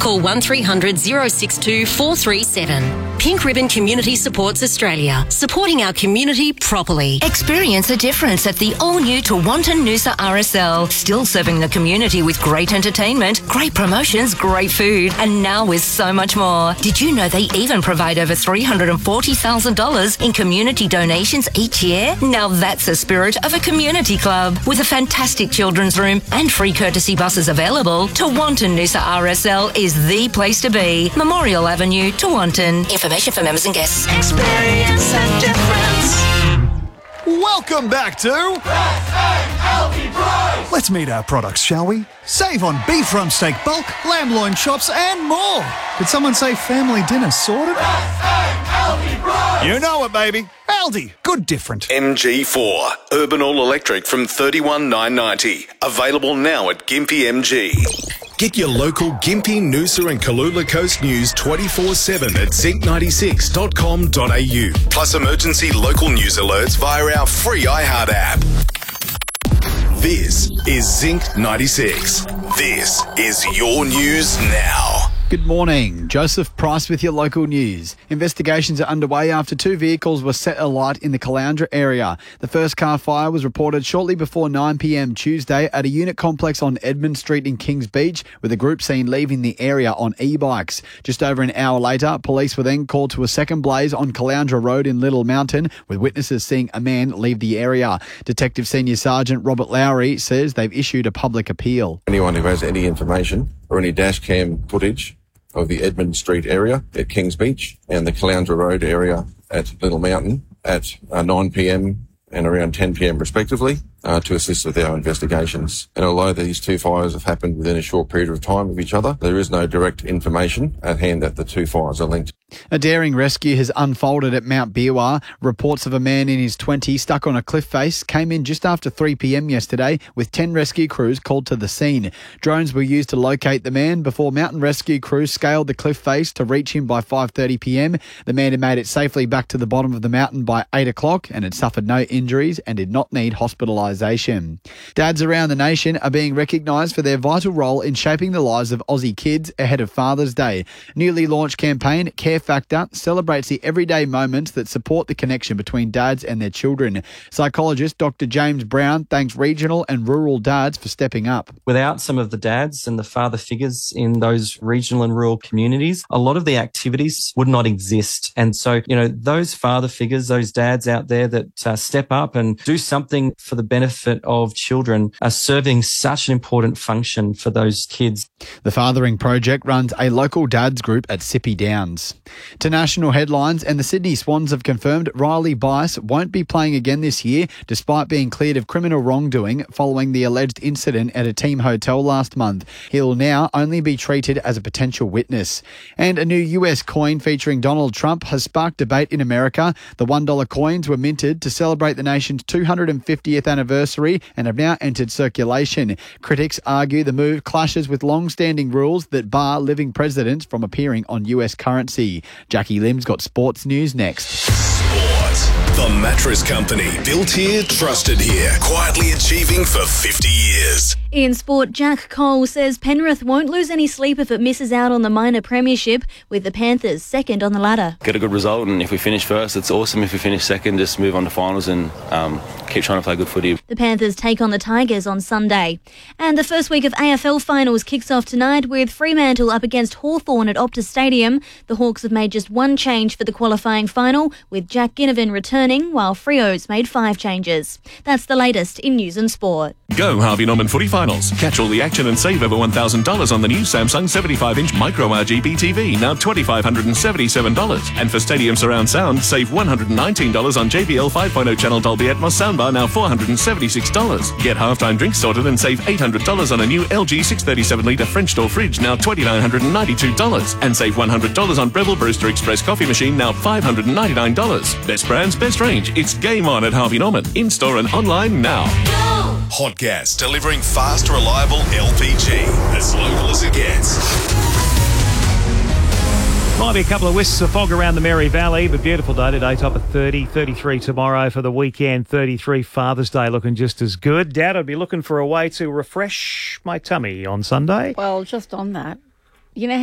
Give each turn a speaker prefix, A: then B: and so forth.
A: call 1300 062 437. Pink Ribbon Community Supports Australia, supporting our community properly.
B: Experience a difference at the all-new Tewantin Noosa RSL. Still serving the community with great entertainment, great promotions, great food, and now with so much more. Did you know they even provide over $340,000 in community donations each year? Now that's the spirit of a community club. With a fantastic children's room and free courtesy buses available, Tewantin Noosa RSL is the place to be. Memorial Avenue, Tewantin. Information for members and guests.
C: Experience a difference.
D: Welcome back to
C: Healthy Price.
D: Let's meet our products, shall we? Save on beef rump steak bulk, lamb loin chops and more. Did someone say family dinner sorted?
C: Healthy Price.
D: You know it, baby. Aldi, good different.
E: MG4, Urban All Electric from $31,990. Available now at Gympie MG. Get your local Gympie, Noosa and Kalula Coast news 24/7 at zinc96.com.au. Plus emergency local news alerts via our free iHeart app. This is Zinc 96. This is your news now.
F: Good morning. Joseph Price with your local news. Investigations are underway after two vehicles were set alight in the Caloundra area. The first car fire was reported shortly before 9 p.m. Tuesday at a unit complex on Edmund Street in Kings Beach, with a group seen leaving the area on e-bikes. Just over an hour later, police were then called to a second blaze on Caloundra Road in Little Mountain, with witnesses seeing a man leave the area. Detective Senior Sergeant Robert Lowry says they've issued a public appeal.
G: Anyone who has any information or any dash cam footage of the Edmund Street area at Kings Beach and the Caloundra Road area at Little Mountain at 9 p.m. and around 10 p.m. respectively, to assist with our investigations. And although these two fires have happened within a short period of time of each other, there is no direct information at hand that the two fires are linked.
F: A daring rescue has unfolded at Mount Biwa. Reports of a man in his 20s stuck on a cliff face came in just after 3 p.m. yesterday, with 10 rescue crews called to the scene. Drones were used to locate the man before mountain rescue crews scaled the cliff face to reach him by 5:30 p.m. The man had made it safely back to the bottom of the mountain by 8 o'clock and had suffered no injuries and did not need hospitalisation. Dads around the nation are being recognised for their vital role in shaping the lives of Aussie kids ahead of Father's Day. Newly launched campaign Care Factor celebrates the everyday moments that support the connection between dads and their children. Psychologist Dr. James Brown thanks regional and rural dads for stepping up.
H: Without some of the dads and the father figures in those regional and rural communities, a lot of the activities would not exist. And so, those father figures, those dads out there that step up and do something for the benefit of children are serving such an important function for those kids.
F: The Fathering Project runs a local dads group at Sippy Downs. To national headlines, and the Sydney Swans have confirmed Riley Bice won't be playing again this year, despite being cleared of criminal wrongdoing following the alleged incident at a team hotel last month. He'll now only be treated as a potential witness. And a new US coin featuring Donald Trump has sparked debate in America. The $1 coins were minted to celebrate the nation's 250th anniversary and have now entered circulation. Critics argue the move clashes with long-standing rules that bar living presidents from appearing on US currency. Jackie Lim's got sports news next.
E: Sport. The Mattress Company. Built here, trusted here. Quietly achieving for 50 years.
I: In sport, Jack Cole says Penrith won't lose any sleep if it misses out on the minor premiership, with the Panthers second on the ladder.
J: Get a good result, and if we finish first, it's awesome. If we finish second, just move on to finals and keep trying to play good footy.
I: The Panthers take on the Tigers on Sunday. And the first week of AFL finals kicks off tonight with Fremantle up against Hawthorn at Optus Stadium. The Hawks have made just one change for the qualifying final, with Jack Ginnivan returning, while Freo's made 5 changes. That's the latest in news and sport.
K: Go Harvey Norman Footy Finals. Catch all the action and save over $1,000 on the new Samsung 75-inch Micro RGB TV, now $2,577. And for Stadium Surround Sound, save $119 on JBL 5.0 channel Dolby Atmos soundbar, now $476. Get halftime drinks sorted and save $800 on a new LG 637-litre French door fridge, now $2,992. And save $100 on Breville Brewster Express coffee machine, now $599. Best brands, best range. It's game on at Harvey Norman. In-store and online now.
E: Hot Gas, delivering fast, reliable LPG. As local as it gets.
L: Might be a couple of wisps of fog around the Mary Valley, but beautiful day today, top of 30, 33 tomorrow for the weekend, 33 Father's Day looking just as good. Dad, I'd be looking for a way to refresh my tummy on Sunday.
M: Well, just on that, you know